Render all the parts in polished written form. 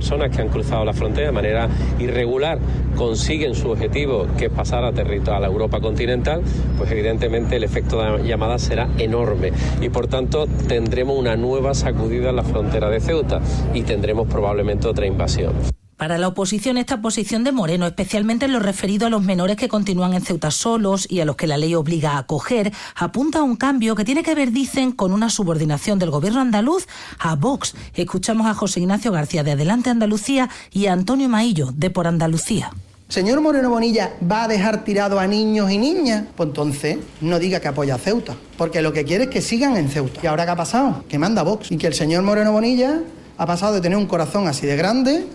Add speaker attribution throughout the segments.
Speaker 1: personas que han cruzado la frontera de manera irregular consiguen su objetivo, que es pasar a la Europa continental, pues evidentemente el efecto de llamada será enorme y por tanto tendremos una nueva sacudida en la frontera de Ceuta y tendremos probablemente otra invasión.
Speaker 2: Para la oposición, esta posición de Moreno, especialmente en lo referido a los menores que continúan en Ceuta solos y a los que la ley obliga a acoger, apunta a un cambio que tiene que ver, dicen, con una subordinación del gobierno andaluz a Vox. Escuchamos a José Ignacio García de Adelante Andalucía y a Antonio Maillo de Por Andalucía.
Speaker 3: ¿Señor Moreno Bonilla va a dejar tirado a niños y niñas? Pues entonces no diga que apoya a Ceuta, porque lo que quiere es que sigan en Ceuta. ¿Y ahora qué ha pasado? Que manda Vox. Y que el señor Moreno Bonilla ha pasado de tener un corazón así de grande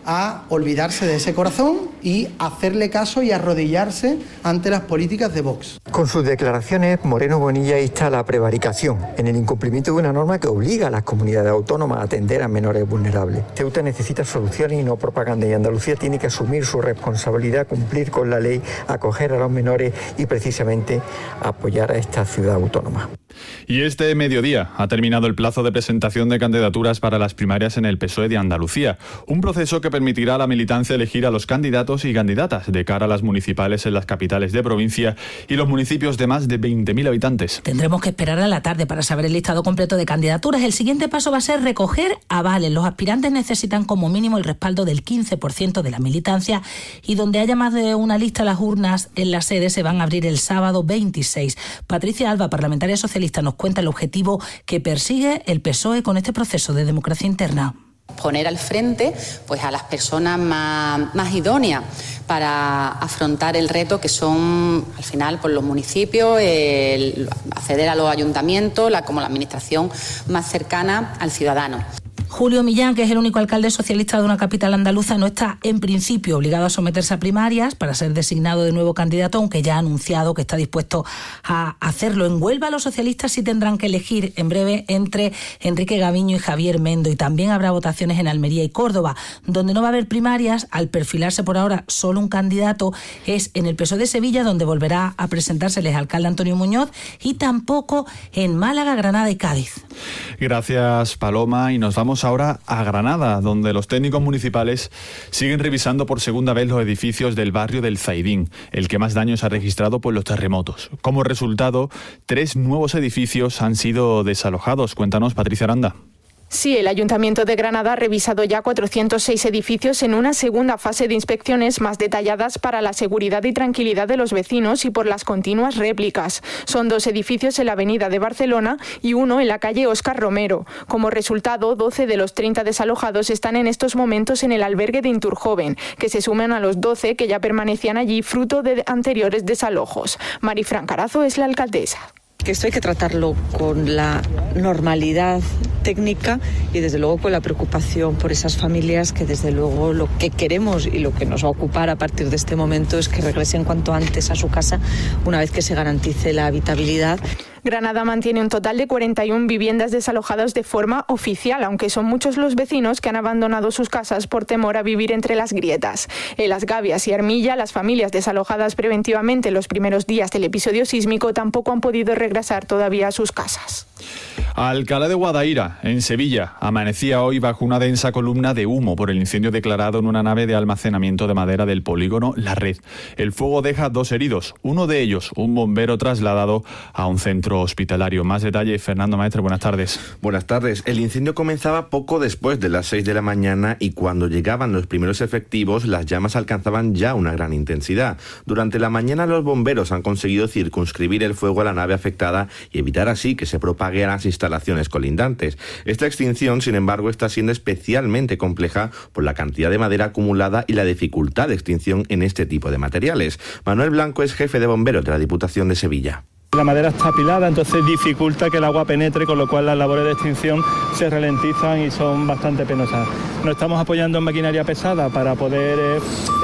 Speaker 3: a olvidarse de ese corazón y hacerle caso y arrodillarse ante las políticas de Vox.
Speaker 4: Con sus declaraciones, Moreno Bonilla insta a la prevaricación en el incumplimiento de una norma que obliga a las comunidades autónomas a atender a menores vulnerables. Ceuta necesita soluciones y no propaganda, y Andalucía tiene que asumir su responsabilidad, cumplir con la ley, acoger a los menores y precisamente apoyar a esta ciudad autónoma.
Speaker 5: Y este mediodía ha terminado el plazo de presentación de candidaturas para las primarias en el PSOE de Andalucía, un proceso que permitirá a la militancia elegir a los candidatos y candidatas de cara a las municipales en las capitales de provincia y los municipios de más de 20.000 habitantes.
Speaker 2: Tendremos que esperar a la tarde para saber el listado completo de candidaturas. El siguiente paso va a ser recoger avales. Los aspirantes necesitan como mínimo el respaldo del 15% de la militancia y donde haya más de una lista, las urnas en la sede se van a abrir el sábado 26. Patricia Alba, parlamentaria socialista, nos cuenta el objetivo que persigue el PSOE con este proceso de democracia interna.
Speaker 6: Poner al frente pues a las personas más idóneas para afrontar el reto que son al final pues los municipios, acceder a los ayuntamientos, como la administración más cercana al ciudadano.
Speaker 2: Julio Millán, que es el único alcalde socialista de una capital andaluza, no está en principio obligado a someterse a primarias para ser designado de nuevo candidato, aunque ya ha anunciado que está dispuesto a hacerlo. En Huelva los socialistas sí tendrán que elegir en breve entre Enrique Gaviño y Javier Mendo, y también habrá votaciones en Almería y Córdoba. Donde no va a haber primarias, al perfilarse por ahora solo un candidato, es en el PSOE de Sevilla, donde volverá a presentarse el alcalde Antonio Muñoz, y tampoco en Málaga, Granada y Cádiz.
Speaker 5: Gracias, Paloma, y nos vamos ahora a Granada, donde los técnicos municipales siguen revisando por segunda vez los edificios del barrio del Zaidín, el que más daños ha registrado por los terremotos. Como resultado, 3 nuevos edificios han sido desalojados. Cuéntanos, Patricia Aranda.
Speaker 7: Sí, el Ayuntamiento de Granada ha revisado ya 406 edificios en una segunda fase de inspecciones más detalladas para la seguridad y tranquilidad de los vecinos y por las continuas réplicas. Son 2 edificios en la avenida de Barcelona y 1 en la calle Óscar Romero. Como resultado, 12 de los 30 desalojados están en estos momentos en el albergue de Inturjoven, que se suman a los 12 que ya permanecían allí fruto de anteriores desalojos. Marifran Carazo es la alcaldesa.
Speaker 8: Que esto hay que tratarlo con la normalidad técnica y desde luego con la preocupación por esas familias que desde luego lo que queremos y lo que nos va a ocupar a partir de este momento es que regresen cuanto antes a su casa una vez que se garantice la habitabilidad.
Speaker 7: Granada mantiene un total de 41 viviendas desalojadas de forma oficial, aunque son muchos los vecinos que han abandonado sus casas por temor a vivir entre las grietas. En Las Gavias y Armilla, las familias desalojadas preventivamente en los primeros días del episodio sísmico tampoco han podido regresar todavía a sus casas.
Speaker 5: Alcalá de Guadaira, en Sevilla, amanecía hoy bajo una densa columna de humo por el incendio declarado en una nave de almacenamiento de madera del polígono La Red. El fuego deja 2 heridos, uno de ellos, un bombero trasladado a un centro hospitalario. Más detalle, Fernando Maestre, buenas tardes.
Speaker 9: Buenas tardes. El incendio comenzaba poco después de las 6 de la mañana y cuando llegaban los primeros efectivos, las llamas alcanzaban ya una gran intensidad. Durante la mañana los bomberos han conseguido circunscribir el fuego a la nave afectada y evitar así que se propague a las instalaciones colindantes. Esta extinción, sin embargo, está siendo especialmente compleja por la cantidad de madera acumulada y la dificultad de extinción en este tipo de materiales. Manuel Blanco es jefe de bomberos de la Diputación de Sevilla.
Speaker 10: La madera está apilada, entonces dificulta que el agua penetre, con lo cual las labores de extinción se ralentizan y son bastante penosas. Nos estamos apoyando en maquinaria pesada para poder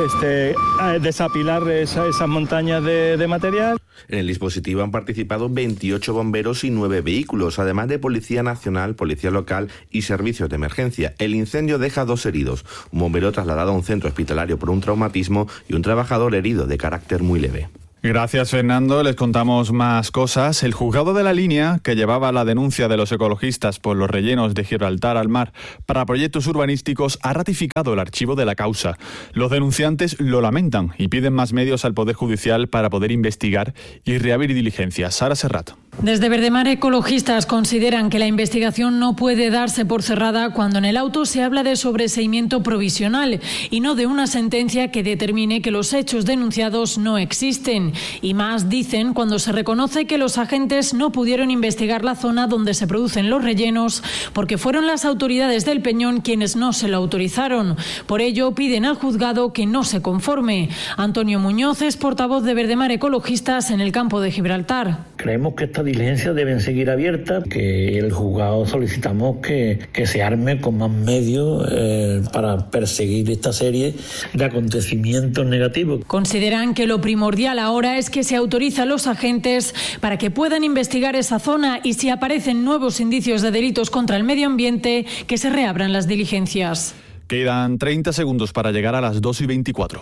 Speaker 10: desapilar esas montañas de material.
Speaker 9: En el dispositivo han participado 28 bomberos y 9 vehículos, además de Policía Nacional, Policía Local y servicios de emergencia. El incendio deja 2 heridos, un bombero trasladado a un centro hospitalario por un traumatismo y un trabajador herido de carácter muy leve.
Speaker 5: Gracias, Fernando. Les contamos más cosas. El juzgado de la Línea, que llevaba la denuncia de los ecologistas por los rellenos de Gibraltar al mar para proyectos urbanísticos, ha ratificado el archivo de la causa. Los denunciantes lo lamentan y piden más medios al Poder Judicial para poder investigar y reabrir diligencias. Sara Serrat.
Speaker 11: Desde Verdemar, ecologistas consideran que la investigación no puede darse por cerrada cuando en el auto se habla de sobreseimiento provisional y no de una sentencia que determine que los hechos denunciados no existen. Y más, dicen, cuando se reconoce que los agentes no pudieron investigar la zona donde se producen los rellenos porque fueron las autoridades del Peñón quienes no se lo autorizaron. Por ello, piden al juzgado que no se conforme. Antonio Muñoz es portavoz de Verdemar Ecologistas en el campo de Gibraltar.
Speaker 12: Creemos que estas diligencias deben seguir abiertas, que el juzgado solicitamos que se arme con más medios para perseguir esta serie de acontecimientos negativos.
Speaker 11: Consideran que lo primordial ahora es que se autorice a los agentes para que puedan investigar esa zona y si aparecen nuevos indicios de delitos contra el medio ambiente, que se reabran las diligencias.
Speaker 5: Quedan 30 segundos para llegar a las 2:24.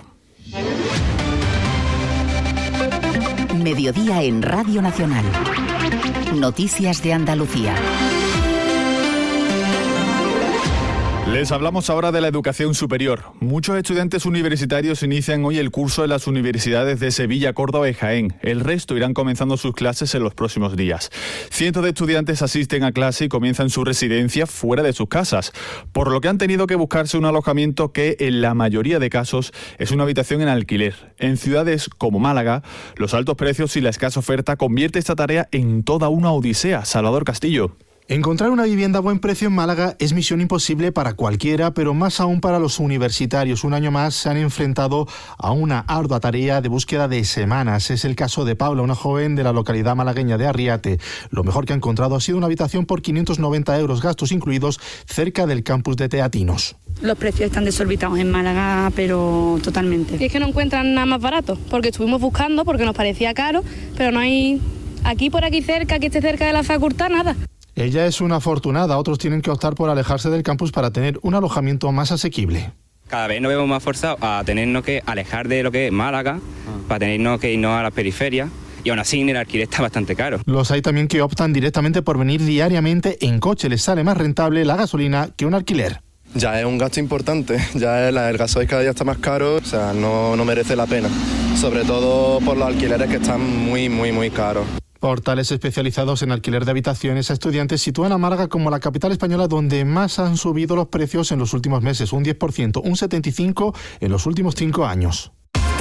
Speaker 13: Mediodía en Radio Nacional. Noticias de Andalucía.
Speaker 5: Les hablamos ahora de la educación superior. Muchos estudiantes universitarios inician hoy el curso en las universidades de Sevilla, Córdoba y Jaén. El resto irán comenzando sus clases en los próximos días. Cientos de estudiantes asisten a clase y comienzan su residencia fuera de sus casas, por lo que han tenido que buscarse un alojamiento que, en la mayoría de casos, es una habitación en alquiler. En ciudades como Málaga, los altos precios y la escasa oferta convierte esta tarea en toda una odisea. Salvador Castillo.
Speaker 14: Encontrar una vivienda a buen precio en Málaga es misión imposible para cualquiera, pero más aún para los universitarios. Un año más se han enfrentado a una ardua tarea de búsqueda de semanas. Es el caso de Paula, una joven de la localidad malagueña de Arriate. Lo mejor que ha encontrado ha sido una habitación por 590 euros, gastos incluidos, cerca del campus de Teatinos.
Speaker 15: Los precios están desorbitados en Málaga, pero totalmente. Y es que no encuentran nada más barato, porque estuvimos buscando, porque nos parecía caro, pero no hay aquí por aquí cerca, que esté cerca de la facultad, nada.
Speaker 14: Ella es una afortunada, otros tienen que optar por alejarse del campus para tener un alojamiento más asequible.
Speaker 16: Cada vez nos vemos más forzados a tenernos que alejar de lo que es Málaga, para tenernos que irnos a las periferias, y aún así el alquiler está bastante caro.
Speaker 14: Los hay también que optan directamente por venir diariamente en coche, les sale más rentable la gasolina que un alquiler.
Speaker 17: Ya es un gasto importante, ya el gasoil cada día está más caro, o sea, no merece la pena, sobre todo por los alquileres que están muy caros.
Speaker 14: Portales especializados en alquiler de habitaciones a estudiantes sitúan a Málaga como la capital española donde más han subido los precios en los últimos meses, un 10%, un 75% en los últimos 5 años.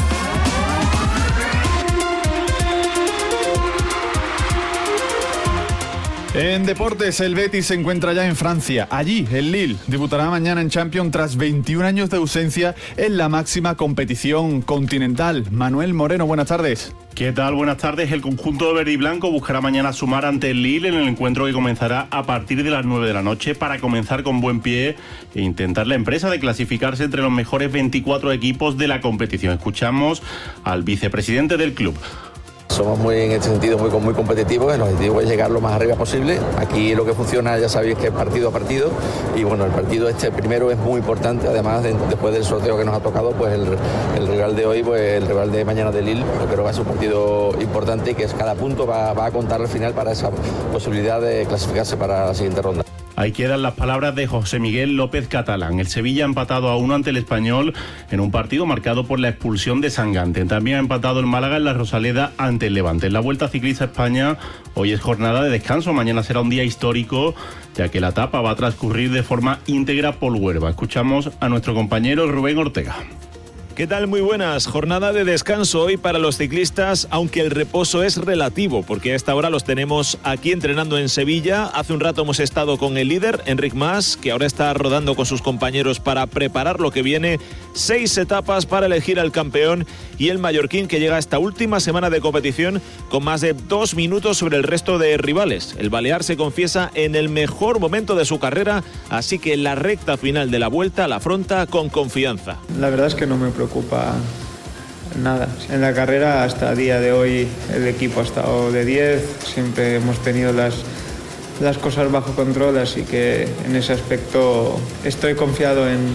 Speaker 5: En deportes, el Betis se encuentra ya en Francia. Allí, el Lille debutará mañana en Champions tras 21 años de ausencia en la máxima competición continental. Manuel Moreno, buenas tardes.
Speaker 18: ¿Qué tal? Buenas tardes. El conjunto verde y blanco buscará mañana sumar ante el Lille en el encuentro que comenzará a partir de las 9 de la noche para comenzar con buen pie e intentar la empresa de clasificarse entre los mejores 24 equipos de la competición. Escuchamos al vicepresidente del club.
Speaker 19: Somos muy, en este sentido, muy competitivos. El objetivo es llegar lo más arriba posible. Aquí lo que funciona, ya sabéis, que es partido a partido. Y bueno, el partido primero es muy importante. Además, después del sorteo que nos ha tocado, pues el rival de hoy, pues el rival de mañana de Lille, yo creo que va a ser un partido importante y que cada punto va a contar al final para esa posibilidad de clasificarse para la siguiente ronda.
Speaker 18: Ahí quedan las palabras de José Miguel López Catalán. El Sevilla ha empatado a 1 ante el Español en un partido marcado por la expulsión de Sangante. También ha empatado el Málaga en la Rosaleda ante el Levante. En la Vuelta Ciclista a España, hoy es jornada de descanso. Mañana será un día histórico, ya que la etapa va a transcurrir de forma íntegra por Huelva. Escuchamos a nuestro compañero Rubén Ortega.
Speaker 20: ¿Qué tal? Muy buenas. Jornada de descanso hoy para los ciclistas, aunque el reposo es relativo, porque a esta hora los tenemos aquí entrenando en Sevilla. Hace un rato hemos estado con el líder, Enric Mas, que ahora está rodando con sus compañeros para preparar lo que viene. 6 etapas para elegir al campeón y el mallorquín, que llega a esta última semana de competición con más de 2 minutos sobre el resto de rivales. El balear se confiesa en el mejor momento de su carrera, así que la recta final de la Vuelta la afronta con confianza.
Speaker 21: La verdad es que no me preocupa nada. En la carrera hasta el día de hoy el equipo ha estado de 10, siempre hemos tenido las cosas bajo control, así que en ese aspecto estoy confiado en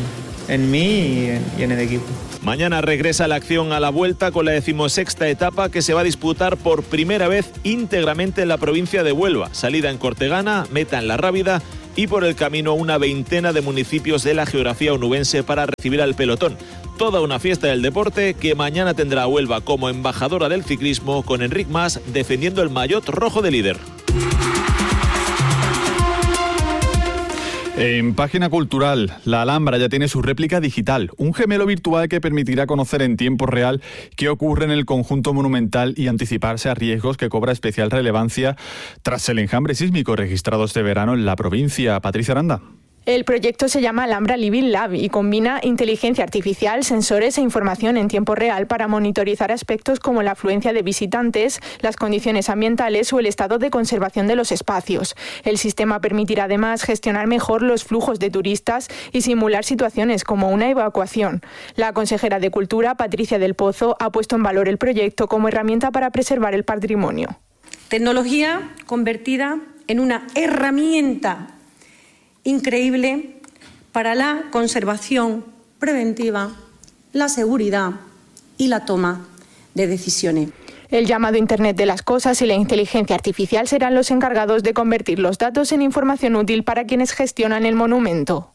Speaker 21: en mí y en el equipo.
Speaker 20: Mañana regresa la acción a la vuelta con la 16ª etapa que se va a disputar por primera vez íntegramente en la provincia de Huelva. Salida en Cortegana, meta en La Rábida y por el camino una veintena de municipios de la geografía onubense para recibir al pelotón. Toda una fiesta del deporte que mañana tendrá a Huelva como embajadora del ciclismo con Enric Mas defendiendo el maillot rojo de líder. En página cultural, la Alhambra ya tiene su réplica digital, un gemelo virtual que permitirá conocer en tiempo real qué ocurre en el conjunto monumental y anticiparse a riesgos que cobra especial relevancia tras el enjambre sísmico registrado este verano en la provincia. Patricia Aranda.
Speaker 7: El proyecto se llama Alhambra Living Lab y combina inteligencia artificial, sensores e información en tiempo real para monitorizar aspectos como la afluencia de visitantes, las condiciones ambientales o el estado de conservación de los espacios. El sistema permitirá además gestionar mejor los flujos de turistas y simular situaciones como una evacuación. La consejera de Cultura, Patricia del Pozo, ha puesto en valor el proyecto como herramienta para preservar el patrimonio.
Speaker 1: Tecnología convertida en una herramienta increíble para la conservación preventiva, la seguridad y la toma de decisiones.
Speaker 7: El llamado Internet de las Cosas y la inteligencia artificial serán los encargados de convertir los datos en información útil para quienes gestionan el monumento.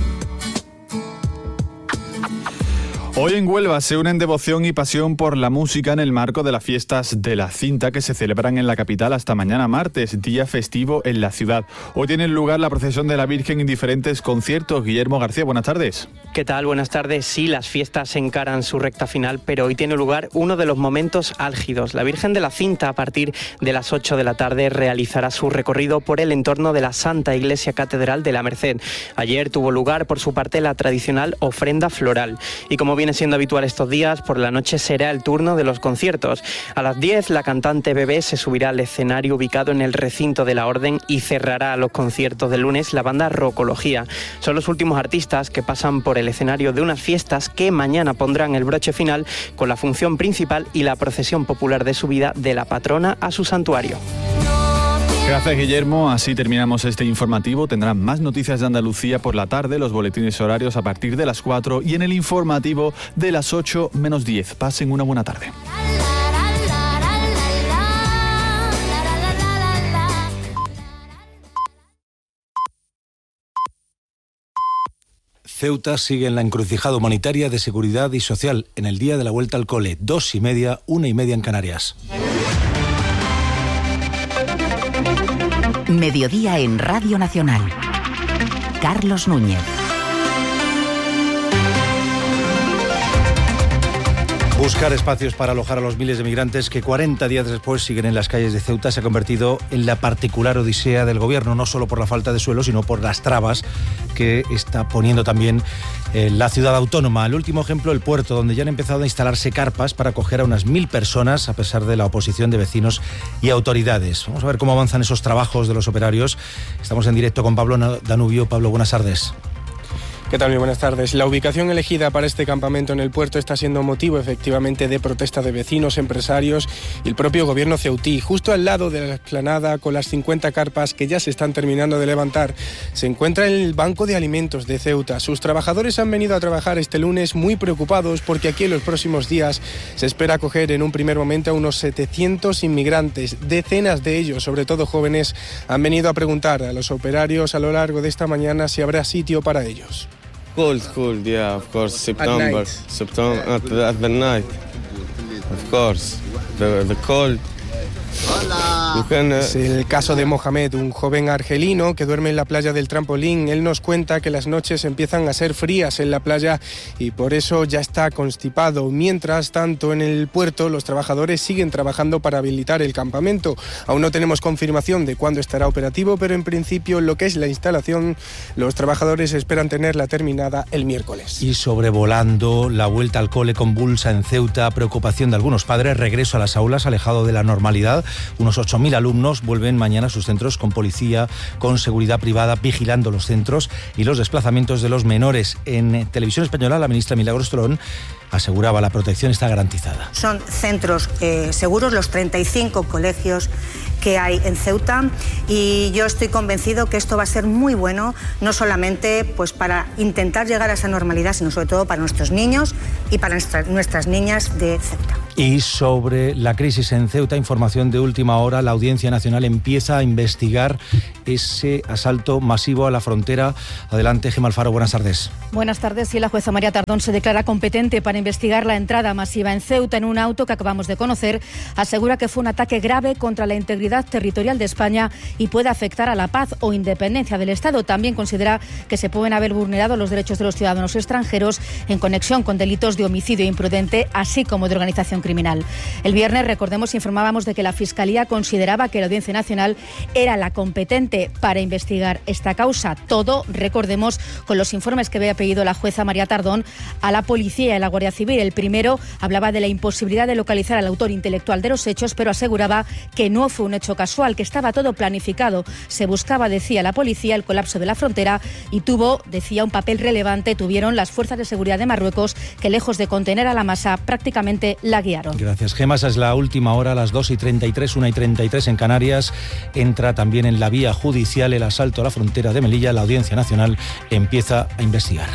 Speaker 5: Hoy en Huelva se unen devoción y pasión por la música en el marco de las fiestas de la cinta que se celebran en la capital hasta mañana martes, día festivo en la ciudad. Hoy tiene lugar la procesión de la Virgen en diferentes conciertos. Guillermo García, buenas tardes.
Speaker 22: ¿Qué tal? Buenas tardes. Sí, las fiestas encaran su recta final, pero hoy tiene lugar uno de los momentos álgidos. La Virgen de la Cinta, a partir de las 8 de la tarde, realizará su recorrido por el entorno de la Santa Iglesia Catedral de la Merced. Ayer tuvo lugar, por su parte, la tradicional ofrenda floral. Y como viene siendo habitual estos días, por la noche será el turno de los conciertos. A las 10, la cantante Bebé se subirá al escenario ubicado en el recinto de la Orden y cerrará los conciertos del lunes la banda Rocología. Son los últimos artistas que pasan por el escenario de unas fiestas que mañana pondrán el broche final con la función principal y la procesión popular de subida de la patrona a su santuario.
Speaker 5: Gracias, Guillermo. Así terminamos este informativo. Tendrán más noticias de Andalucía por la tarde, los boletines horarios a partir de las 4 y en el informativo de las 8 menos 10. Pasen una buena tarde.
Speaker 23: Ceuta sigue en la encrucijada humanitaria de seguridad y social en el día de la vuelta al cole. 2:30, 1:30 en Canarias.
Speaker 13: Mediodía en Radio Nacional. Carlos Núñez.
Speaker 23: Buscar espacios para alojar a los miles de migrantes que 40 días después siguen en las calles de Ceuta se ha convertido en la particular odisea del gobierno, no solo por la falta de suelo, sino por las trabas que está poniendo también la ciudad autónoma. El último ejemplo, el puerto, donde ya han empezado a instalarse carpas para acoger a unas 1.000 personas, a pesar de la oposición de vecinos y autoridades. Vamos a ver cómo avanzan esos trabajos de los operarios. Estamos en directo con Pablo Danubio. Pablo, buenas tardes.
Speaker 24: ¿Qué tal? Muy buenas tardes. La ubicación elegida para este campamento en el puerto está siendo motivo efectivamente de protesta de vecinos, empresarios y el propio gobierno ceutí. Justo al lado de la explanada, con las 50 carpas que ya se están terminando de levantar, se encuentra el Banco de Alimentos de Ceuta. Sus trabajadores han venido a trabajar este lunes muy preocupados porque aquí en los próximos días se espera acoger en un primer momento a unos 700 inmigrantes. Decenas de ellos, sobre todo jóvenes, han venido a preguntar a los operarios a lo largo de esta mañana si habrá sitio para ellos.
Speaker 25: Cold, yeah, of course. September, at the night, of course. The cold.
Speaker 24: Es el caso de Mohamed, un joven argelino que duerme en la playa del Trampolín. Él nos cuenta que las noches empiezan a ser frías en la playa y por eso ya está constipado. Mientras tanto, en el puerto los trabajadores siguen trabajando para habilitar el campamento. Aún no tenemos confirmación de cuándo estará operativo, pero en principio lo que es la instalación, los trabajadores esperan tenerla terminada el miércoles.
Speaker 23: Y sobrevolando la vuelta al cole convulsa en Ceuta, preocupación de algunos padres, regreso a las aulas alejado de la normalidad. Unos 8.000 alumnos vuelven mañana a sus centros con policía, con seguridad privada, vigilando los centros y los desplazamientos de los menores. En Televisión Española, la ministra Milagros Torón aseguraba la protección está garantizada.
Speaker 26: Son centros seguros los 35 colegios
Speaker 2: que hay en Ceuta, y yo estoy convencido que esto va a ser muy bueno, no solamente pues para intentar llegar a esa normalidad, sino sobre todo para nuestros niños y para nuestras niñas de Ceuta.
Speaker 23: Y sobre la crisis en Ceuta, información de última hora, la Audiencia Nacional empieza a investigar ese asalto masivo a la frontera. Adelante, Gemma Alfaro, buenas tardes.
Speaker 3: Buenas tardes. Sí, la jueza María Tardón se declara competente para investigar la entrada masiva en Ceuta en un auto que acabamos de conocer. Asegura que fue un ataque grave contra la integridad territorial de España y puede afectar a la paz o independencia del Estado. También considera que se pueden haber vulnerado los derechos de los ciudadanos extranjeros en conexión con delitos de homicidio imprudente, así como de organización criminal. El viernes, recordemos, informábamos de que la Fiscalía consideraba que la Audiencia Nacional era la competente para investigar esta causa. Todo, recordemos, con los informes que había pedido la jueza María Tardón a la policía y a la Guardia Civil. El primero hablaba de la imposibilidad de localizar al autor intelectual de los hechos, pero aseguraba que no fue un hecho casual, que estaba todo planificado. Se buscaba, decía la policía, el colapso de la frontera y tuvieron un papel relevante las fuerzas de seguridad de Marruecos, que lejos de contener a la masa, prácticamente la guiaron.
Speaker 23: Gracias, Gemma. Esa es la última hora, a las 2:33, 1:33 en Canarias. Entra también en la vía judicial el asalto a la frontera de Melilla. La Audiencia Nacional empieza a investigar.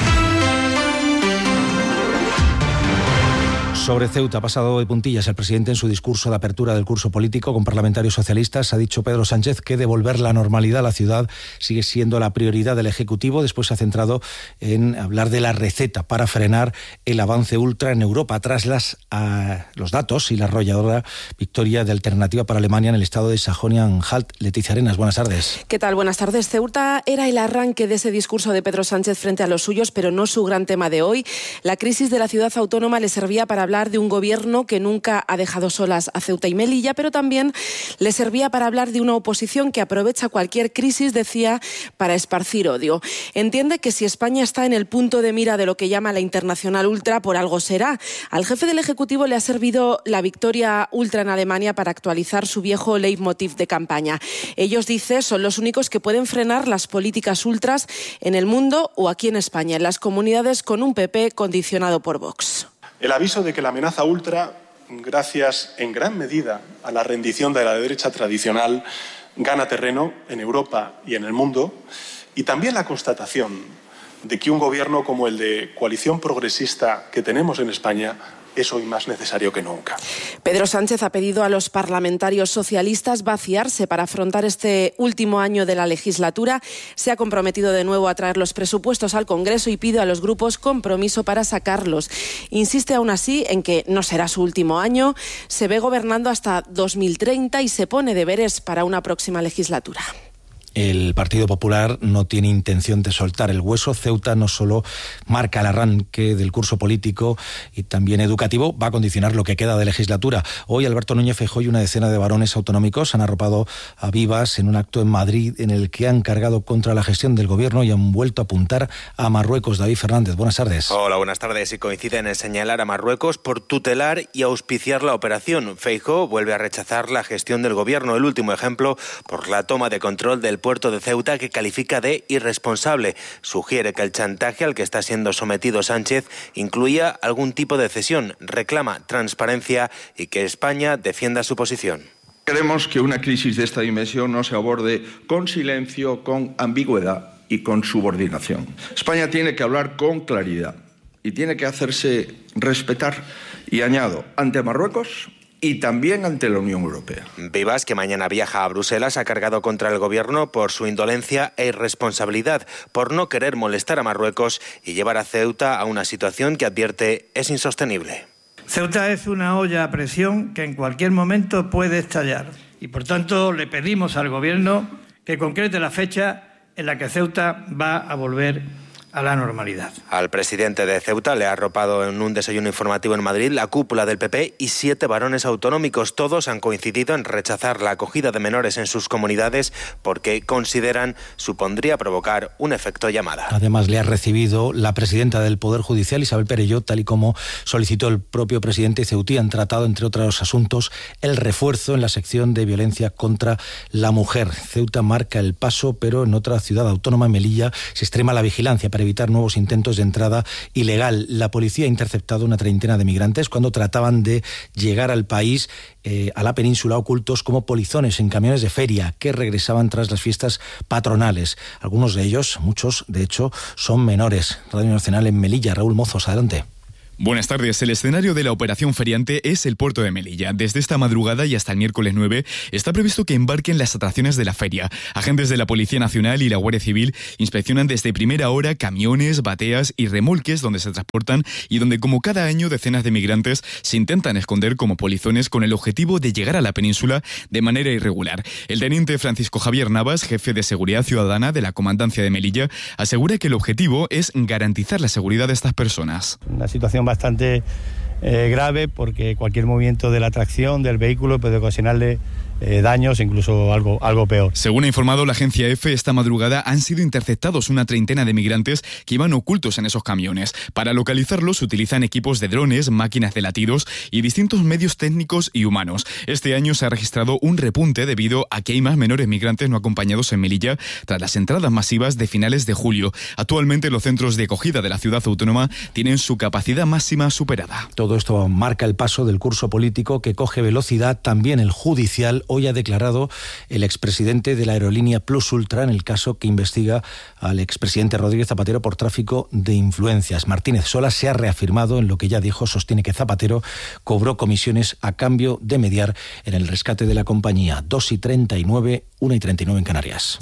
Speaker 23: Sobre Ceuta ha pasado de puntillas el presidente en su discurso de apertura del curso político con parlamentarios socialistas. Ha dicho Pedro Sánchez que devolver la normalidad a la ciudad sigue siendo la prioridad del Ejecutivo. Después se ha centrado en hablar de la receta para frenar el avance ultra en Europa tras los datos y la arrolladora victoria de Alternativa para Alemania en el estado de Sajonia-Anhalt. Leticia Arenas, buenas tardes.
Speaker 4: ¿Qué tal? Buenas tardes. Ceuta era el arranque de ese discurso de Pedro Sánchez frente a los suyos, pero no su gran tema de hoy. La crisis de la ciudad autónoma le servía para hablar de un gobierno que nunca ha dejado solas a Ceuta y Melilla, pero también le servía para hablar de una oposición que aprovecha cualquier crisis, decía, para esparcir odio. Entiende que si España está en el punto de mira de lo que llama la internacional ultra, por algo será. Al jefe del Ejecutivo le ha servido la victoria ultra en Alemania para actualizar su viejo leitmotiv de campaña. Ellos, dice, son los únicos que pueden frenar las políticas ultras en el mundo o aquí en España, en las comunidades con un PP condicionado por Vox.
Speaker 6: El aviso de que la amenaza ultra, gracias en gran medida a la rendición de la derecha tradicional, gana terreno en Europa y en el mundo, y también la constatación de que un gobierno como el de coalición progresista que tenemos en España es hoy más necesario que nunca.
Speaker 4: Pedro Sánchez ha pedido a los parlamentarios socialistas vaciarse para afrontar este último año de la legislatura. Se ha comprometido de nuevo a traer los presupuestos al Congreso y pide a los grupos compromiso para sacarlos. Insiste aún así en que no será su último año, se ve gobernando hasta 2030 y se pone deberes para una próxima legislatura.
Speaker 23: El Partido Popular no tiene intención de soltar el hueso. Ceuta no solo marca el arranque del curso político y también educativo, va a condicionar lo que queda de legislatura. Hoy Alberto Núñez Feijóo y una decena de varones autonómicos han arropado a Vivas en un acto en Madrid en el que han cargado contra la gestión del gobierno y han vuelto a apuntar a Marruecos. David Fernández, buenas tardes.
Speaker 8: Hola, buenas tardes. Y coinciden en señalar a Marruecos por tutelar y auspiciar la operación. Feijóo vuelve a rechazar la gestión del gobierno. El último ejemplo por la toma de control del puerto de Ceuta, que califica de irresponsable. Sugiere que el chantaje al que está siendo sometido Sánchez incluía algún tipo de cesión. Reclama transparencia y que España defienda su posición.
Speaker 26: Queremos que una crisis de esta dimensión no se aborde con silencio, con ambigüedad y con subordinación. España tiene que hablar con claridad y tiene que hacerse respetar. Y añado, ante Marruecos y también ante la Unión Europea.
Speaker 8: Vivas, que mañana viaja a Bruselas, ha cargado contra el gobierno por su indolencia e irresponsabilidad, por no querer molestar a Marruecos y llevar a Ceuta a una situación que advierte es insostenible.
Speaker 27: Ceuta es una olla a presión que en cualquier momento puede estallar y por tanto le pedimos al gobierno que concrete la fecha en la que Ceuta va a volver a la normalidad.
Speaker 8: Al presidente de Ceuta le ha arropado en un desayuno informativo en Madrid la cúpula del PP y 7 varones autonómicos. Todos han coincidido en rechazar la acogida de menores en sus comunidades porque consideran supondría provocar un efecto llamada.
Speaker 23: Además, le ha recibido la presidenta del Poder Judicial, Isabel Perelló, tal y como solicitó el propio presidente ceutí. Han tratado, entre otros asuntos, el refuerzo en la sección de violencia contra la mujer. Ceuta marca el paso, pero en otra ciudad autónoma, Melilla, se extrema la vigilancia para para evitar nuevos intentos de entrada ilegal. La policía ha interceptado una treintena de migrantes cuando trataban de llegar al país, a la península, ocultos como polizones en camiones de feria que regresaban tras las fiestas patronales. Algunos de ellos, muchos de hecho, son menores. Radio Nacional en Melilla. Raúl Mozos, adelante.
Speaker 9: Buenas tardes. El escenario de la operación feriante es el puerto de Melilla. Desde esta madrugada y hasta el miércoles 9 está previsto que embarquen las atracciones de la feria. Agentes de la Policía Nacional y la Guardia Civil inspeccionan desde primera hora camiones, bateas y remolques donde se transportan y donde, como cada año, decenas de migrantes se intentan esconder como polizones con el objetivo de llegar a la península de manera irregular. El teniente Francisco Javier Navas, jefe de Seguridad Ciudadana de la Comandancia de Melilla, asegura que el objetivo es garantizar la seguridad de estas personas.
Speaker 10: Una situación bastante grave, porque cualquier movimiento de la tracción del vehículo puede ocasionarle daños, incluso algo peor.
Speaker 9: Según ha informado la agencia EFE, esta madrugada han sido interceptados una treintena de migrantes que iban ocultos en esos camiones. Para localizarlos utilizan equipos de drones, máquinas de latidos y distintos medios técnicos y humanos. Este año se ha registrado un repunte debido a que hay más menores migrantes no acompañados en Melilla tras las entradas masivas de finales de julio. Actualmente los centros de acogida de la ciudad autónoma tienen su capacidad máxima superada.
Speaker 23: Todo esto marca el paso del curso político que coge velocidad, también el judicial. Hoy ha declarado el expresidente de la aerolínea Plus Ultra en el caso que investiga al expresidente Rodríguez Zapatero por tráfico de influencias. Martínez Sola se ha reafirmado en lo que ya dijo, sostiene que Zapatero cobró comisiones a cambio de mediar en el rescate de la compañía. 2:39, 1:39 en Canarias.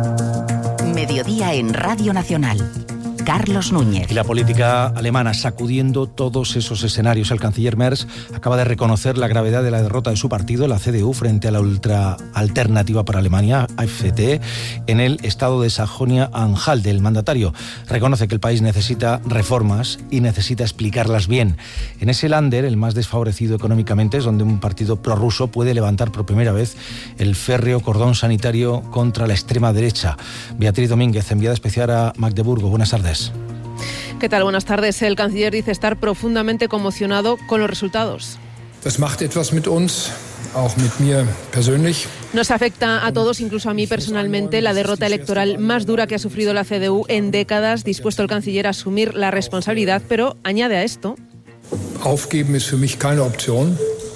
Speaker 13: Mediodía en Radio Nacional. Carlos Núñez.
Speaker 23: Y la política alemana sacudiendo todos esos escenarios. El canciller Merz acaba de reconocer la gravedad de la derrota de su partido, la CDU, frente a la ultraalternativa para Alemania, AfD, en el estado de Sajonia-Anhalt. El mandatario reconoce que el país necesita reformas y necesita explicarlas bien. En ese Länder, el más desfavorecido económicamente, es donde un partido prorruso puede levantar por primera vez el férreo cordón sanitario contra la extrema derecha. Beatriz Domínguez, enviada especial a Magdeburgo. Buenas tardes.
Speaker 11: ¿Qué tal? Buenas tardes. El canciller dice estar profundamente conmocionado con los resultados.
Speaker 12: Das macht etwas mit uns, auch mit mir persönlich.
Speaker 11: Nos afecta a todos, incluso a mí personalmente, la derrota electoral más dura que ha sufrido la CDU en décadas. Dispuesto el canciller a asumir la responsabilidad, pero añade a esto:
Speaker 12: Aufgeben ist für mich keine Option.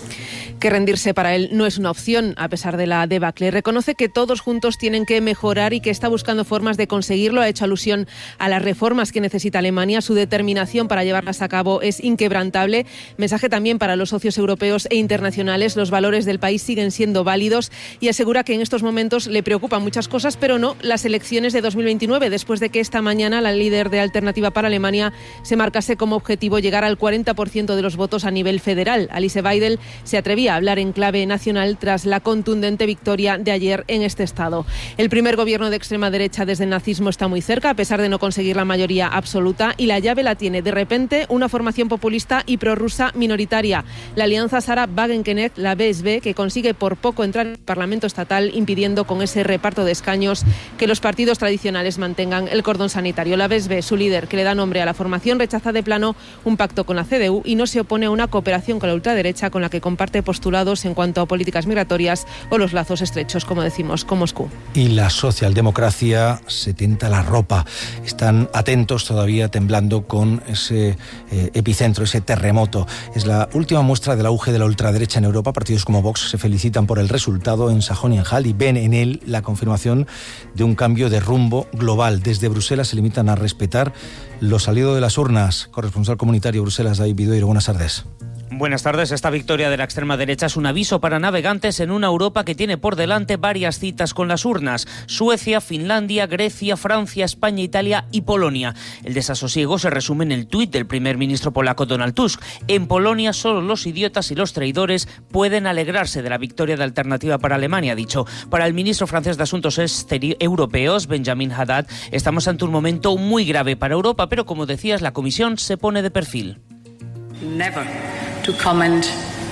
Speaker 11: Que rendirse para él no es una opción, a pesar de la debacle. Reconoce que todos juntos tienen que mejorar y que está buscando formas de conseguirlo. Ha hecho alusión a las reformas que necesita Alemania. Su determinación para llevarlas a cabo es inquebrantable. Mensaje también para los socios europeos e internacionales. Los valores del país siguen siendo válidos y asegura que en estos momentos le preocupan muchas cosas, pero no las elecciones de 2029, después de que esta mañana la líder de Alternativa para Alemania se marcase como objetivo llegar al 40% de los votos a nivel federal. Alice Weidel se atrevía a hablar en clave nacional tras la contundente victoria de ayer en este estado. El primer gobierno de extrema derecha desde el nazismo está muy cerca, a pesar de no conseguir la mayoría absoluta, y la llave la tiene de repente una formación populista y prorrusa minoritaria, la alianza Sarah Wagenknecht, la BSB, que consigue por poco entrar en el Parlamento estatal, impidiendo con ese reparto de escaños que los partidos tradicionales mantengan el cordón sanitario. La BSB, su líder, que le da nombre a la formación, rechaza de plano un pacto con la CDU y no se opone a una cooperación con la ultraderecha, con la que comparte postulados en cuanto a políticas migratorias o los lazos estrechos, como decimos, con Moscú.
Speaker 23: Y la socialdemocracia se tienta la ropa. Están atentos todavía, temblando con ese epicentro, ese terremoto. Es la última muestra del auge de la ultraderecha en Europa. Partidos como Vox se felicitan por el resultado en Sajonia-Anhalt y ven en él la confirmación de un cambio de rumbo global. Desde Bruselas se limitan a respetar lo salido de las urnas. Corresponsal comunitario Bruselas, David Vidoiro, buenas tardes.
Speaker 15: Buenas tardes. Esta victoria de la extrema derecha es un aviso para navegantes en una Europa que tiene por delante varias citas con las urnas: Suecia, Finlandia, Grecia, Francia, España, Italia y Polonia. El desasosiego se resume en el tuit del primer ministro polaco Donald Tusk. En Polonia solo los idiotas y los traidores pueden alegrarse de la victoria de Alternativa para Alemania, ha dicho. Para el ministro francés de Asuntos Europeos, Benjamin Haddad, estamos ante un momento muy grave para Europa, pero como decías, la Comisión se pone de perfil.
Speaker 16: Never to comment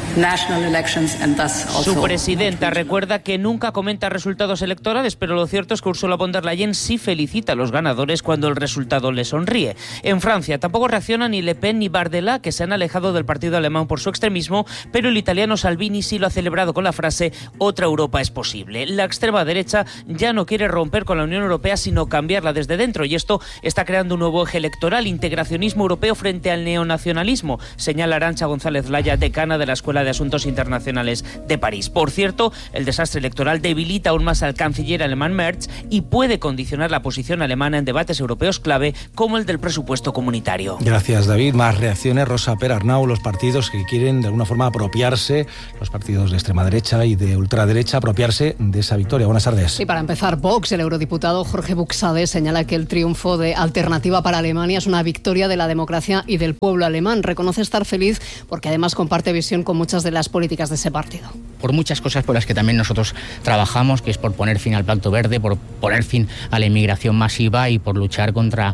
Speaker 15: Su presidenta recuerda que nunca comenta resultados electorales, pero lo cierto es que Ursula von der Leyen sí felicita a los ganadores cuando el resultado le sonríe. En Francia tampoco reaccionan ni Le Pen ni Bardella, que se han alejado del partido alemán por su extremismo, pero el italiano Salvini sí lo ha celebrado con la frase «Otra Europa es posible». La extrema derecha ya no quiere romper con la Unión Europea, sino cambiarla desde dentro, y esto está creando un nuevo eje electoral: integracionismo europeo frente al neonacionalismo, señala Arantxa González Laya, decana de la Escuela de Asuntos Internacionales de París. Por cierto, el desastre electoral debilita aún más al canciller alemán Merz y puede condicionar la posición alemana en debates europeos clave como el del presupuesto comunitario.
Speaker 23: Gracias, David. Más reacciones. Rosa Perarnau, los partidos que quieren de alguna forma apropiarse, los partidos de extrema derecha y de ultraderecha, apropiarse de esa victoria. Buenas tardes.
Speaker 14: Y para empezar, Vox, el eurodiputado Jorge Buxade señala que el triunfo de Alternativa para Alemania es una victoria de la democracia y del pueblo alemán. Reconoce estar feliz porque además comparte visión con muchas de las políticas de ese partido.
Speaker 16: Por muchas cosas por las que también nosotros trabajamos, que es por poner fin al Pacto Verde, por poner fin a la inmigración masiva y por luchar contra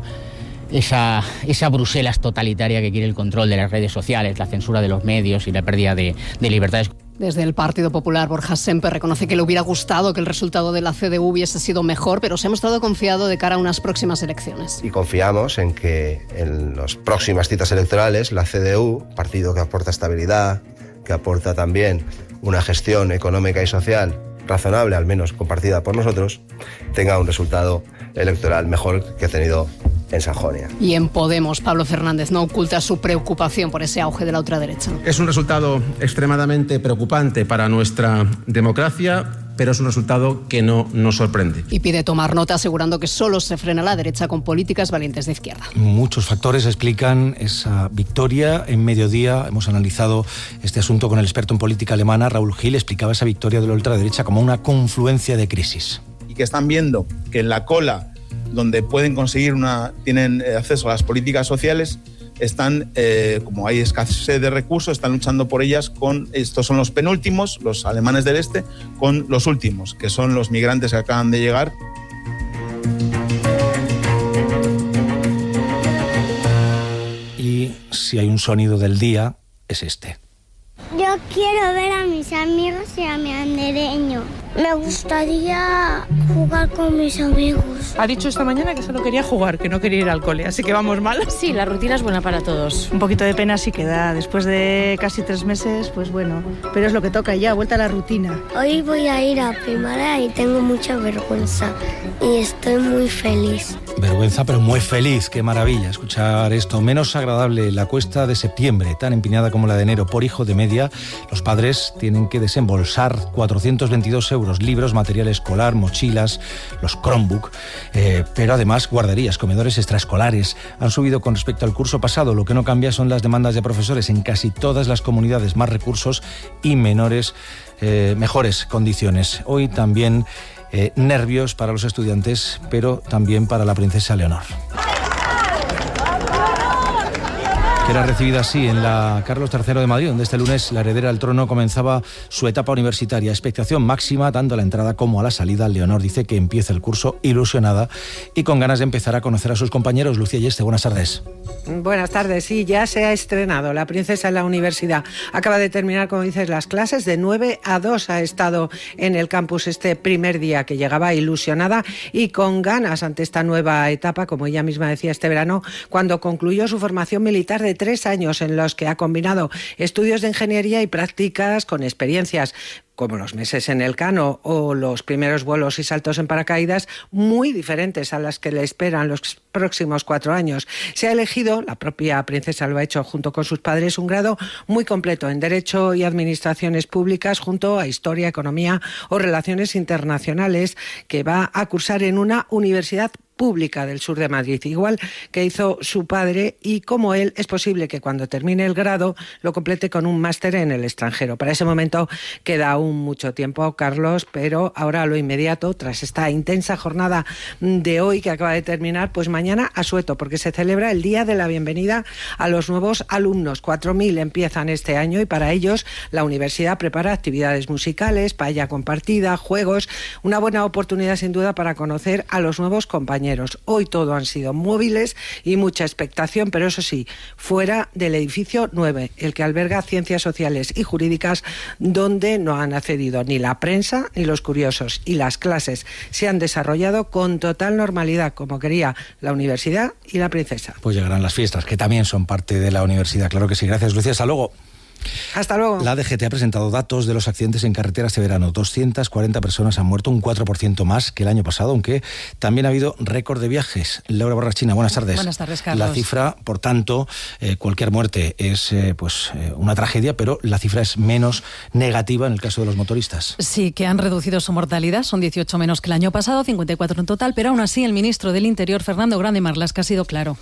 Speaker 16: esa Bruselas totalitaria que quiere el control de las redes sociales, la censura de los medios y la pérdida de libertades.
Speaker 14: Desde el Partido Popular, Borja Semper reconoce que le hubiera gustado que el resultado de la CDU hubiese sido mejor, pero se ha mostrado confiado de cara a unas próximas elecciones.
Speaker 17: Y confiamos en que en las próximas citas electorales la CDU, partido que aporta estabilidad, que aporta también una gestión económica y social razonable, al menos compartida por nosotros, tenga un resultado electoral mejor que ha tenido en Sajonia.
Speaker 14: Y en Podemos, Pablo Fernández no oculta su preocupación por ese auge de la ultraderecha.
Speaker 18: Es un resultado extremadamente preocupante para nuestra democracia, pero es un resultado que no nos sorprende.
Speaker 14: Y pide tomar nota, asegurando que solo se frena la derecha con políticas valientes de izquierda.
Speaker 23: Muchos factores explican esa victoria. En Mediodía hemos analizado este asunto con el experto en política alemana, Raúl Gil. Explicaba esa victoria de la ultraderecha como una confluencia de crisis.
Speaker 19: Y que están viendo que en la cola, donde pueden conseguir tienen acceso a las políticas sociales, están, como hay escasez de recursos, están luchando por ellas estos son los penúltimos, los alemanes del este, con los últimos, que son los migrantes que acaban de llegar.
Speaker 23: Y si hay un sonido del día, es este.
Speaker 20: Yo quiero ver a mis amigos y a mi andereño. Me gustaría jugar con mis amigos.
Speaker 21: Ha dicho esta mañana que solo quería jugar, que no quería ir al cole, así que vamos mal.
Speaker 28: Sí, la rutina es buena para todos.
Speaker 21: Un poquito de pena sí que da, después de casi 3 meses, pues bueno. Pero es lo que toca ya, vuelta a la rutina.
Speaker 20: Hoy voy a ir a primaria y tengo mucha vergüenza y estoy muy feliz.
Speaker 23: Vergüenza, pero muy feliz. Qué maravilla escuchar esto. Menos agradable la cuesta de septiembre, tan empeñada como la de enero. Por hijo de media, los padres tienen que desembolsar 422 euros. Libros, material escolar, mochilas, los Chromebook, pero además guarderías, comedores extraescolares han subido con respecto al curso pasado. Lo que no cambia son las demandas de profesores en casi todas las comunidades, más recursos y mejores condiciones. Hoy también nervios para los estudiantes, pero también para la princesa Leonor. Que era recibida así en la Carlos III de Madrid, donde este lunes la heredera al trono comenzaba su etapa universitaria. Expectación máxima, tanto a la entrada como a la salida. Leonor dice que empieza el curso ilusionada y con ganas de empezar a conocer a sus compañeros. Lucía Yeste, buenas tardes.
Speaker 29: Buenas tardes, sí, ya se ha estrenado La princesa en la universidad. Acaba de terminar, como dices, las clases. De 9 a 2 ha estado en el campus este primer día, que llegaba ilusionada y con ganas ante esta nueva etapa, como ella misma decía este verano, cuando concluyó su formación militar de 3 años en los que ha combinado estudios de ingeniería y prácticas con experiencias como los meses en el Cano o los primeros vuelos y saltos en paracaídas, muy diferentes a las que le esperan los próximos 4 años. Se ha elegido, la propia princesa lo ha hecho junto con sus padres, un grado muy completo en Derecho y Administraciones Públicas, junto a Historia, Economía o Relaciones Internacionales, que va a cursar en una universidad pública del sur de Madrid, igual que hizo su padre, y como él es posible que cuando termine el grado lo complete con un máster en el extranjero. Para ese momento queda aún mucho tiempo, Carlos, pero ahora a lo inmediato, tras esta intensa jornada de hoy que acaba de terminar, pues mañana asueto, porque se celebra el Día de la Bienvenida a los nuevos alumnos. 4.000 empiezan este año y para ellos la universidad prepara actividades musicales, paella compartida, juegos, una buena oportunidad sin duda para conocer a los nuevos compañeros. compañeros. Hoy todo han sido móviles y mucha expectación, pero eso sí, fuera del edificio 9, el que alberga ciencias sociales y jurídicas, donde no han accedido ni la prensa ni los curiosos, y las clases se han desarrollado con total normalidad, como quería la universidad y la princesa.
Speaker 23: Pues llegarán las fiestas, que también son parte de la universidad, claro que sí. Gracias, Lucía. Hasta luego.
Speaker 29: Hasta luego.
Speaker 23: La DGT ha presentado datos de los accidentes en carretera este verano. 240 personas han muerto, un 4% más que el año pasado, aunque también ha habido récord de viajes. Laura Borrachina, buenas tardes.
Speaker 1: Buenas tardes, Carlos.
Speaker 23: La cifra, por tanto, cualquier muerte es una tragedia, pero la cifra es menos negativa en el caso de los motoristas.
Speaker 1: Sí, que han reducido su mortalidad, son 18 menos que el año pasado, 54 en total, pero aún así el ministro del Interior, Fernando Grande Marlaska, ha sido claro.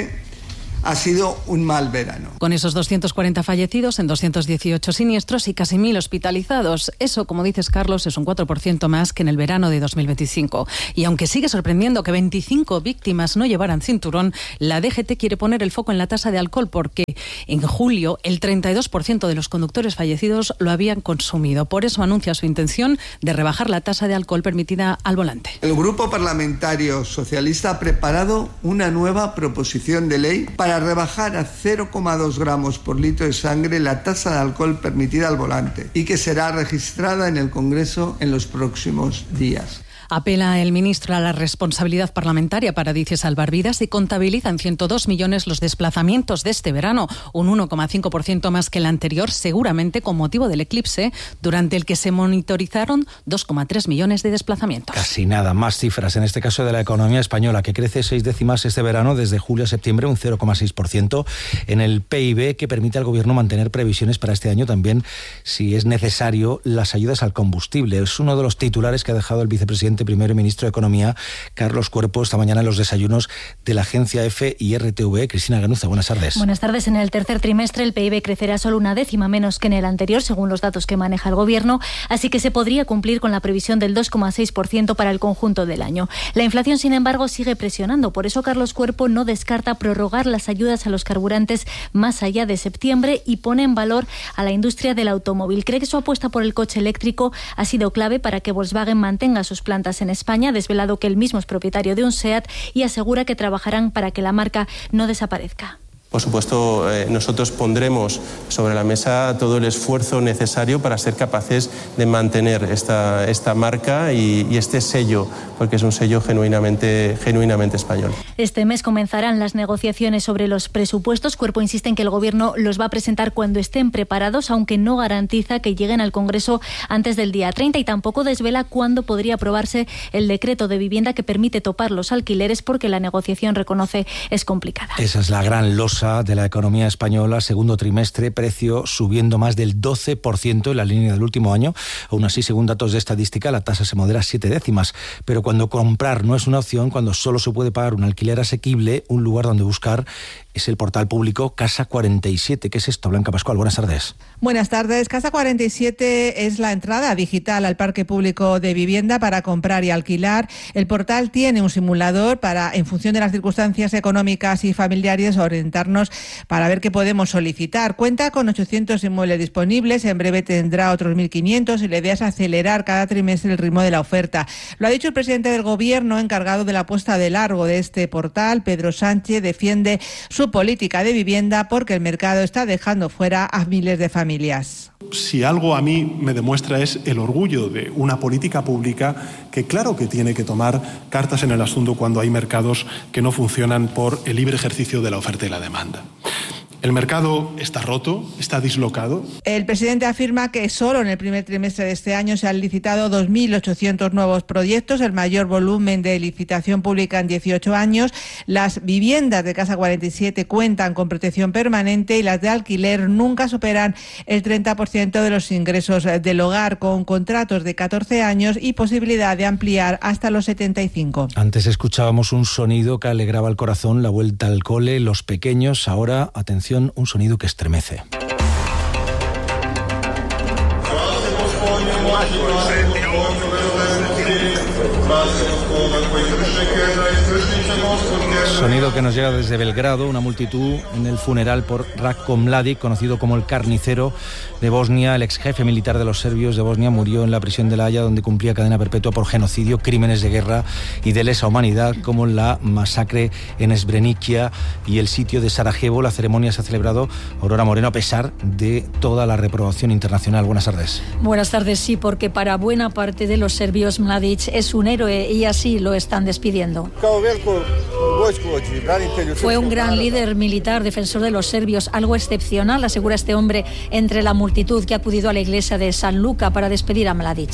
Speaker 2: Ha sido un mal verano.
Speaker 1: Con esos 240 fallecidos en 218 siniestros y casi 1.000 hospitalizados. Eso, como dices, Carlos, es un 4% más que en el verano de 2025. Y aunque sigue sorprendiendo que 25 víctimas no llevaran cinturón, la DGT quiere poner el foco en la tasa de alcohol porque en julio el 32% de los conductores fallecidos lo habían consumido. Por eso anuncia su intención de rebajar la tasa de alcohol permitida al volante.
Speaker 2: El Grupo Parlamentario Socialista ha preparado una nueva proposición de ley para rebajar a 0,2 gramos por litro de sangre la tasa de alcohol permitida al volante y que será registrada en el Congreso en los próximos días.
Speaker 1: Apela el ministro a la responsabilidad parlamentaria para, dice, salvar vidas y contabiliza en 102 millones los desplazamientos de este verano, un 1,5% más que el anterior, seguramente con motivo del eclipse, durante el que se monitorizaron 2,3 millones de desplazamientos.
Speaker 23: Casi nada, más cifras, en este caso de la economía española, que crece 6 décimas este verano, desde julio a septiembre, un 0,6%, en el PIB, que permite al Gobierno mantener previsiones para este año también, si es necesario, las ayudas al combustible. Es uno de los titulares que ha dejado el vicepresidente primero y ministro de Economía, Carlos Cuerpo, esta mañana en los desayunos de la agencia EFE y RTV. Cristina Ganuza, buenas tardes.
Speaker 3: Buenas tardes. En el tercer trimestre el PIB crecerá solo 1 décima menos que en el anterior, según los datos que maneja el Gobierno, así que se podría cumplir con la previsión del 2,6% para el conjunto del año. La inflación, sin embargo, sigue presionando. Por eso Carlos Cuerpo no descarta prorrogar las ayudas a los carburantes más allá de septiembre y pone en valor a la industria del automóvil. Cree que su apuesta por el coche eléctrico ha sido clave para que Volkswagen mantenga sus plantas en España. Ha desvelado que él mismo es propietario de un SEAT y asegura que trabajarán para que la marca no desaparezca.
Speaker 5: Por supuesto, nosotros pondremos sobre la mesa todo el esfuerzo necesario para ser capaces de mantener esta marca y este sello, porque es un sello genuinamente español.
Speaker 3: Este mes comenzarán las negociaciones sobre los presupuestos. Cuerpo insiste en que el Gobierno los va a presentar cuando estén preparados, aunque no garantiza que lleguen al Congreso antes del día 30 y tampoco desvela cuándo podría aprobarse el decreto de vivienda que permite topar los alquileres, porque la negociación, reconoce, es complicada.
Speaker 23: Esa es la gran losa de la economía española, segundo trimestre, precio subiendo más del 12% en la línea del último año. Aún así, según datos de estadística, la tasa se modera 7 décimas. Pero cuando comprar no es una opción, cuando solo se puede pagar un alquiler asequible, un lugar donde buscar es el portal público Casa 47. ¿Qué es esto, Blanca Pascual? Buenas tardes.
Speaker 6: Buenas tardes. Casa 47 es la entrada digital al parque público de vivienda para comprar y alquilar. El portal tiene un simulador para, en función de las circunstancias económicas y familiares, orientarnos para ver qué podemos solicitar. Cuenta con 800 inmuebles disponibles. En breve tendrá otros 1.500 y la idea es acelerar cada trimestre el ritmo de la oferta. Lo ha dicho el presidente del Gobierno, encargado de la puesta de largo de este portal. Pedro Sánchez defiende su política de vivienda porque el mercado está dejando fuera a miles de familias.
Speaker 7: Si algo a mí me demuestra es el orgullo de una política pública que claro que tiene que tomar cartas en el asunto cuando hay mercados que no funcionan por el libre ejercicio de la oferta y la demanda. El mercado está roto, está dislocado.
Speaker 6: El presidente afirma que solo en el primer trimestre de este año se han licitado 2.800 nuevos proyectos, el mayor volumen de licitación pública en 18 años. Las viviendas de Casa 47 cuentan con protección permanente y las de alquiler nunca superan el 30% de los ingresos del hogar, con contratos de 14 años y posibilidad de ampliar hasta los 75.
Speaker 23: Antes escuchábamos un sonido que alegraba el corazón, la vuelta al cole, los pequeños. Ahora, atención, un sonido que estremece. Sonido que nos llega desde Belgrado, una multitud en el funeral por Ratko Mladic, conocido como el carnicero de Bosnia. El ex jefe militar de los serbios de Bosnia murió en la prisión de La Haya, donde cumplía cadena perpetua por genocidio, crímenes de guerra y de lesa humanidad, como la masacre en Srebrenica y el sitio de Sarajevo. La ceremonia se ha celebrado, Aurora Moreno, a pesar de toda la reprobación internacional. Buenas tardes.
Speaker 4: Buenas tardes, sí, porque para buena parte de los serbios Mladic es un héroe y así lo están despidiendo. Fue un gran líder militar, defensor de los serbios, algo excepcional, asegura este hombre entre la multitud que ha acudido a la iglesia de San Luca para despedir a Mladic.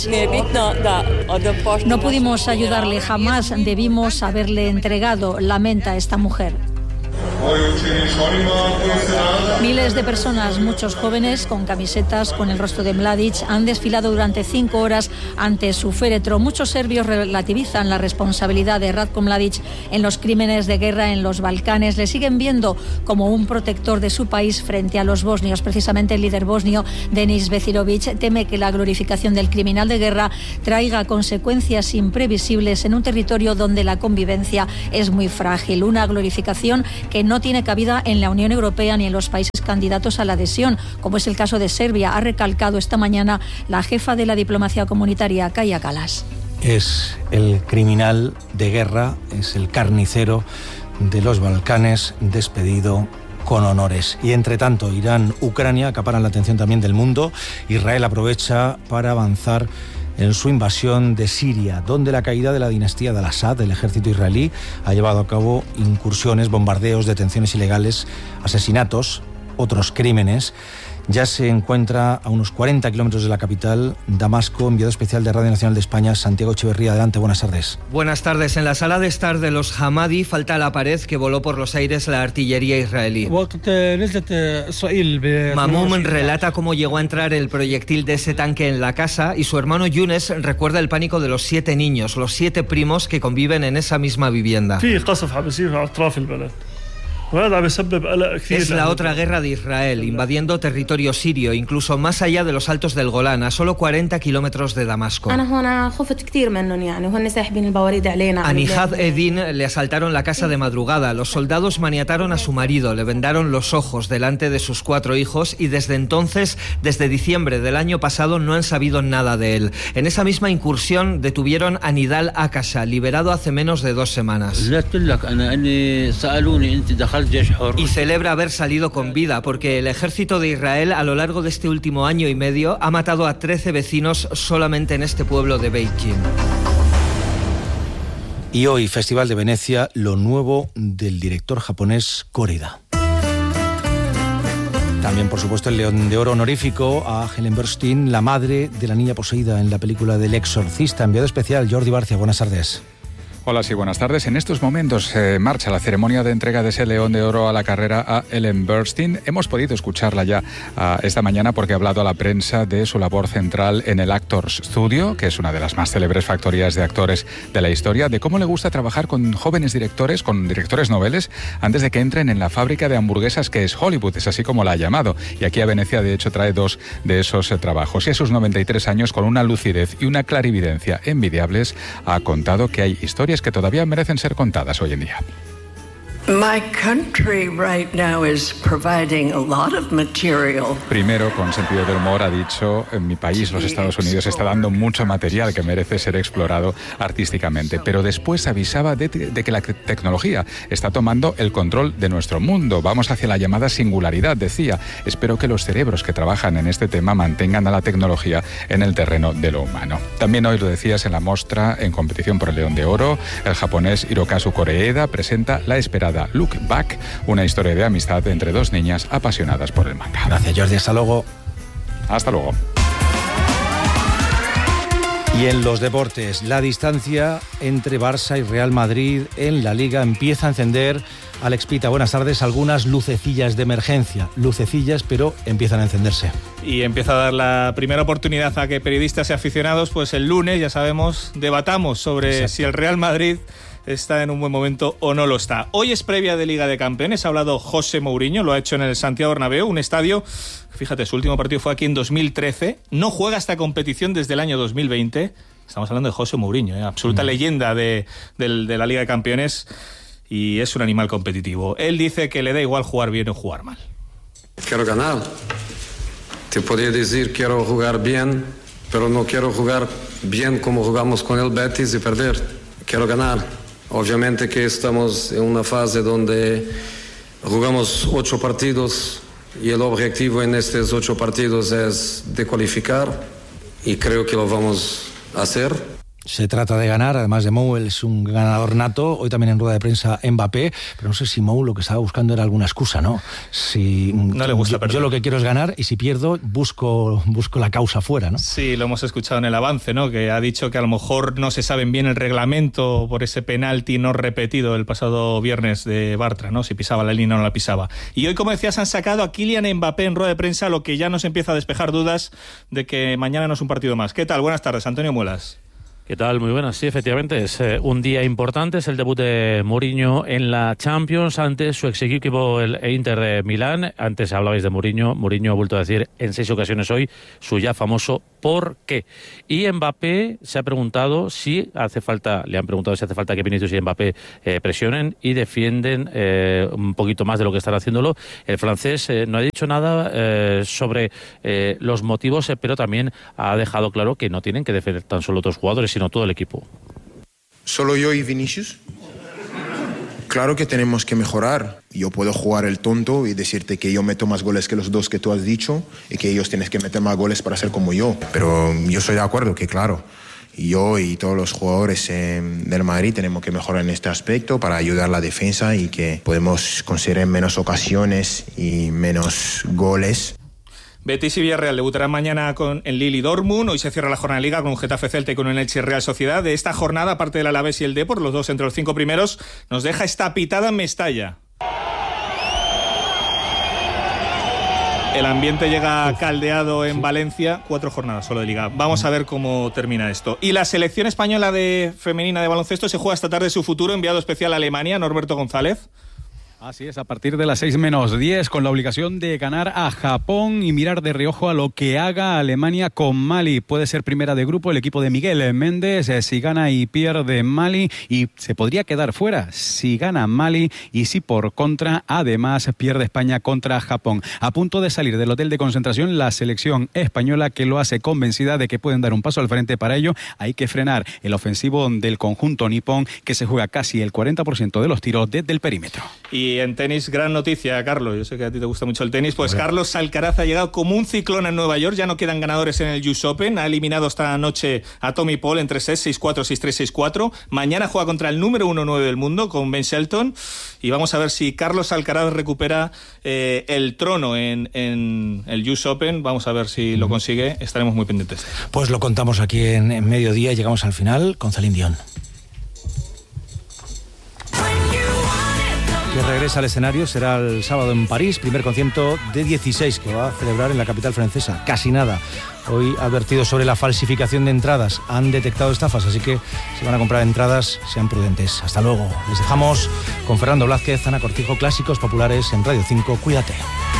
Speaker 4: No pudimos ayudarle, jamás debimos haberle entregado, lamenta esta mujer. Miles de personas, muchos jóvenes, con camisetas con el rostro de Mladic, han desfilado durante 5 horas ante su féretro. Muchos serbios relativizan la responsabilidad de Ratko Mladic en los crímenes de guerra en los Balcanes. Le siguen viendo como un protector de su país frente a los bosnios. Precisamente el líder bosnio, Denis Becirovic, teme que la glorificación del criminal de guerra traiga consecuencias imprevisibles en un territorio donde la convivencia es muy frágil. Una glorificación que no tiene cabida en la Unión Europea ni en los países candidatos a la adhesión, como es el caso de Serbia, ha recalcado esta mañana la jefa de la diplomacia comunitaria, Kaja Kallas.
Speaker 23: Es el criminal de guerra, es el carnicero de los Balcanes, despedido con honores. Y entre tanto, Irán, Ucrania acaparan la atención también del mundo. Israel aprovecha para avanzar en su invasión de Siria, donde la caída de la dinastía de Al-Assad, el ejército israelí, ha llevado a cabo incursiones, bombardeos, detenciones ilegales, asesinatos, otros crímenes. Ya se encuentra a unos 40 kilómetros de la capital, Damasco. Enviado especial de Radio Nacional de España, Santiago Echeverría. Adelante, buenas tardes.
Speaker 8: Buenas tardes. En la sala de estar de los Hamadi falta la pared que voló por los aires la artillería israelí. Mamoum relata cómo llegó a entrar el proyectil de ese tanque en la casa y su hermano Younes recuerda el pánico de los 7 niños, los 7 primos que conviven en esa misma vivienda. Es la otra guerra de Israel, invadiendo territorio sirio, incluso más allá de los altos del Golán, a solo 40 kilómetros de Damasco. A Nihad Edin le asaltaron la casa de madrugada. Los soldados maniataron a su marido, le vendaron los ojos delante de sus 4 hijos y desde entonces, desde diciembre del año pasado, no han sabido nada de él. En esa misma incursión detuvieron a Nidal Akasha, liberado hace menos de 2 semanas. Y celebra haber salido con vida porque el ejército de Israel a lo largo de este último año y medio ha matado a 13 vecinos solamente en este pueblo de Beit Jin.
Speaker 23: Y hoy, Festival de Venecia, lo nuevo del director japonés Koreda. También, por supuesto, el León de Oro honorífico a Helen Burstyn, la madre de la niña poseída en la película del Exorcista. Enviado especial, Jordi Barcia, buenas tardes.
Speaker 9: Hola, sí, buenas tardes. En estos momentos marcha la ceremonia de entrega de ese León de Oro a la carrera a Ellen Burstyn. Hemos podido escucharla ya esta mañana porque ha hablado a la prensa de su labor central en el Actors Studio, que es una de las más célebres factorías de actores de la historia, de cómo le gusta trabajar con jóvenes directores, con directores noveles, antes de que entren en la fábrica de hamburguesas que es Hollywood, es así como la ha llamado. Y aquí a Venecia, de hecho, trae 2 de esos trabajos. Y a sus 93 años, con una lucidez y una clarividencia envidiables, ha contado que hay historias que todavía merecen ser contadas hoy en día.
Speaker 10: My country right now is providing a lot of material.
Speaker 9: Primero, con sentido del humor, ha dicho: en mi país, los Estados Unidos, está dando mucho material que merece ser explorado artísticamente. Pero después avisaba de que la tecnología está tomando el control de nuestro mundo. Vamos hacia la llamada singularidad, decía. Espero que los cerebros que trabajan en este tema mantengan a la tecnología en el terreno de lo humano. También hoy lo decías en la mostra en competición por el León de Oro, el japonés Hirokazu Koreeda presenta la esperada Look Back, una historia de amistad entre 2 niñas apasionadas por el manga.
Speaker 23: Gracias, Jordi. Hasta luego.
Speaker 9: Hasta luego.
Speaker 23: Y en los deportes, la distancia entre Barça y Real Madrid en la Liga empieza a encender. Alex Pita, buenas tardes. Algunas lucecillas de emergencia. Lucecillas, pero empiezan a encenderse.
Speaker 22: Y empieza a dar la primera oportunidad a que periodistas y aficionados, pues el lunes, ya sabemos, debatamos sobre si el Real Madrid está en un buen momento o no lo está. Hoy es previa de Liga de Campeones, ha hablado José Mourinho, lo ha hecho en el Santiago Bernabéu, un estadio, fíjate, su último partido fue aquí en 2013, no juega esta competición desde el año 2020, Estamos hablando de José Mourinho, absoluta leyenda de la Liga de Campeones, y es un animal competitivo. Él dice que le da igual jugar bien o jugar mal.
Speaker 11: Quiero ganar. Te podría decir quiero jugar bien, pero no quiero jugar bien como jugamos con el Betis y perder. Quiero ganar. Obviamente que estamos en una fase donde jugamos 8 partidos y el objetivo en estos 8 partidos es de cualificar, y creo que lo vamos a hacer.
Speaker 23: Se trata de ganar, además de Mou, él es un ganador nato. Hoy también en rueda de prensa Mbappé, pero no sé si Mou lo que estaba buscando era alguna excusa, ¿no?
Speaker 22: No le gusta perder.
Speaker 23: Yo lo que quiero es ganar, y si pierdo, busco la causa fuera, ¿no?
Speaker 22: Sí, lo hemos escuchado en el avance, ¿no? Que ha dicho que a lo mejor no se saben bien el reglamento por ese penalti no repetido el pasado viernes de Bartra, ¿no? Si pisaba la línea o no la pisaba. Y hoy, como decías, han sacado a Kylian Mbappé en rueda de prensa, lo que ya nos empieza a despejar dudas de que mañana no es un partido más. ¿Qué tal? Buenas tardes, Antonio Muelas.
Speaker 12: ¿Qué tal? Muy buenas. Sí, efectivamente, es un día importante, es el debut de Mourinho en la Champions ante su ex equipo, el Inter de Milán. Antes hablabais de Mourinho ha vuelto a decir en 6 ocasiones hoy su ya famoso ¿por qué? Y Mbappé se ha preguntado si hace falta, le han preguntado si hace falta que Vinicius y Mbappé presionen y defienden un poquito más de lo que están haciéndolo. El francés no ha dicho nada sobre los motivos, pero también ha dejado claro que no tienen que defender tan solo otros jugadores, sino todo el equipo.
Speaker 13: ¿Solo yo y Vinicius? Claro que tenemos que mejorar. Yo puedo jugar el tonto y decirte que yo meto más goles que los 2 que tú has dicho y que ellos tienen que meter más goles para ser como yo. Pero yo estoy de acuerdo que, claro, yo y todos los jugadores del Madrid tenemos que mejorar en este aspecto para ayudar a la defensa y que podemos conseguir menos ocasiones y menos goles.
Speaker 22: Betis y Villarreal debutarán mañana en Lille y Dortmund. Hoy se cierra la jornada de Liga con un Getafe Celta y con un Elche Real Sociedad. De esta jornada, aparte del Alavés y el Depor, los 2 entre los 5 primeros, nos deja esta pitada en Mestalla. El ambiente llega caldeado en Valencia. 4 jornadas solo de Liga. Vamos a ver cómo termina esto. Y la selección española femenina de baloncesto se juega esta tarde su futuro. Enviado especial a Alemania, Norberto González.
Speaker 9: Así es, a partir de las 6:10, con la obligación de ganar a Japón y mirar de reojo a lo que haga Alemania con Mali. Puede ser primera de grupo el equipo de Miguel Méndez, si gana y pierde Mali, y se podría quedar fuera si gana Mali y si por contra, además, pierde España contra Japón. A punto de salir del hotel de concentración la selección española, que lo hace convencida de que pueden dar un paso al frente. Para ello hay que frenar el ofensivo del conjunto nipón, que se juega casi el 40% de los tiros desde el perímetro.
Speaker 22: Y en tenis, gran noticia, Carlos. Yo sé que a ti te gusta mucho el tenis. Pues Carlos Alcaraz ha llegado como un ciclón en Nueva York. Ya no quedan ganadores en el US Open. Ha eliminado esta noche a Tommy Paul en 3-6, 6-4, 6-3, 6-4. Mañana juega contra el número 1-9 del mundo, con Ben Shelton. Y vamos a ver si Carlos Alcaraz recupera el trono en el US Open. Vamos a ver si lo consigue. Estaremos muy pendientes.
Speaker 23: Pues lo contamos aquí en Mediodía. Llegamos al final con Celine Dion, que regresa al escenario. Será el sábado en París, primer concierto de 16 que va a celebrar en la capital francesa. Casi nada. Hoy ha advertido sobre la falsificación de entradas. Han detectado estafas, así que si van a comprar entradas, sean prudentes. Hasta luego. Les dejamos con Fernando Blázquez, Ana Cortijo, Clásicos Populares en Radio 5. Cuídate.